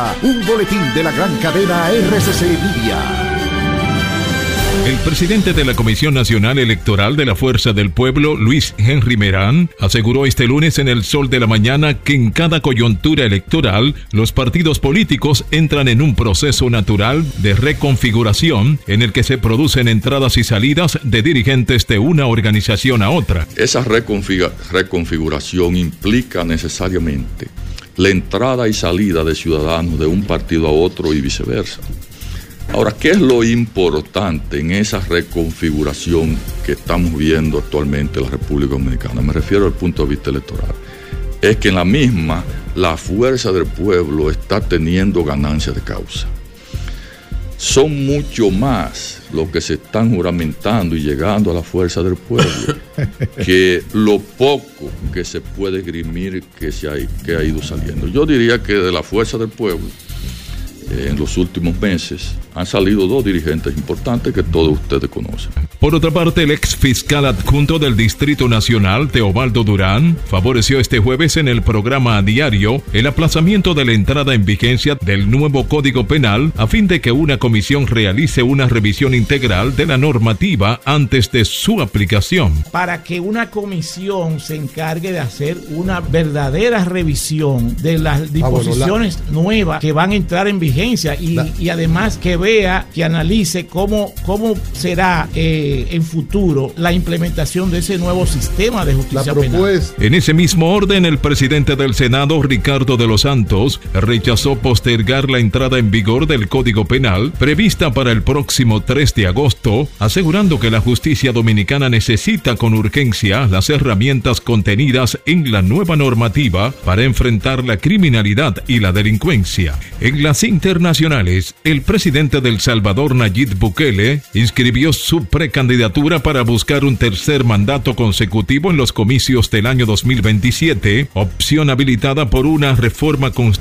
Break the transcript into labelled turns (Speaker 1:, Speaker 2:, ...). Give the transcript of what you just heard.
Speaker 1: Un boletín de la gran cadena RCC Media.
Speaker 2: El presidente de la Comisión Nacional Electoral de la Fuerza del Pueblo, Luis Henry Merán, aseguró este lunes en El Sol de la Mañana que en cada coyuntura electoral, los partidos políticos entran en un proceso natural de reconfiguración en el que se producen entradas y salidas de dirigentes de una organización a otra.
Speaker 3: Esa reconfiguración implica necesariamente la entrada y salida de ciudadanos de un partido a otro y viceversa. Ahora, ¿qué es lo importante en esa reconfiguración que estamos viendo actualmente en la República Dominicana? Me refiero al punto de vista electoral. Es que en la misma, la fuerza del pueblo está teniendo ganancia de causa. Son mucho más los que se están juramentando y llegando a la fuerza del pueblo que lo poco que se puede esgrimir que ha ido saliendo. Yo diría que de la fuerza del pueblo, en los últimos meses han salido 2 dirigentes importantes que todos ustedes conocen.
Speaker 2: Por otra parte, el ex fiscal adjunto del Distrito Nacional, Teobaldo Durán, favoreció este jueves en el programa A Diario el aplazamiento de la entrada en vigencia del nuevo Código Penal a fin de que una comisión realice una revisión integral de la normativa antes de su aplicación.
Speaker 4: Para que una comisión se encargue de hacer una verdadera revisión de las disposiciones nuevas que van a entrar en vigencia y además que vea, que analice cómo será en futuro la implementación de ese nuevo sistema de justicia penal.
Speaker 2: En ese mismo orden, el presidente del Senado, Ricardo de los Santos, rechazó postergar la entrada en vigor del Código Penal prevista para el próximo 3 de agosto, asegurando que la justicia dominicana necesita con urgencia las herramientas contenidas en la nueva normativa para enfrentar la criminalidad y la delincuencia. En las internacionales, el presidente de El Salvador, Nayib Bukele, inscribió su precandidatura para buscar un tercer mandato consecutivo en los comicios del año 2027, opción habilitada por una reforma constitucional